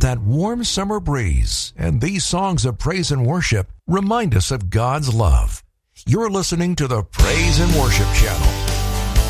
That warm summer breeze and these songs of praise and worship remind us of God's love. You're listening to the Praise and Worship Channel.